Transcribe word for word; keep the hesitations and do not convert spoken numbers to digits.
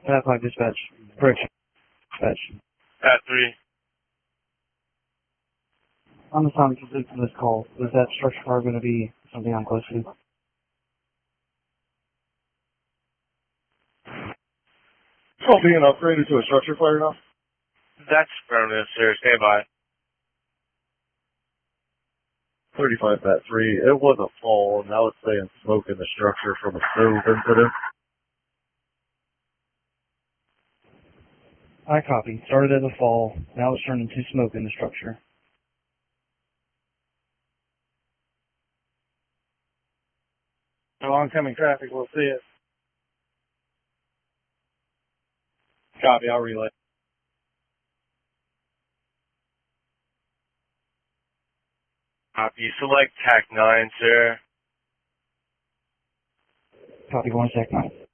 Pat five dispatch. Bridge. Dispatch. Pat three. On the sound complete from this call, is that structure fire going to be something I'm close to? Call being upgraded to a structure fire now? That's affirmative, sir. Stand by. thirty-five Pat three. It was a fall, and now it's saying smoke in the structure from a stove incident. I copy. Started as a fall, now it's turned into smoke in the structure. So oncoming traffic, we'll see it. Copy, I'll relay. Copy. Select T A C nine, sir. Copy one sec nine.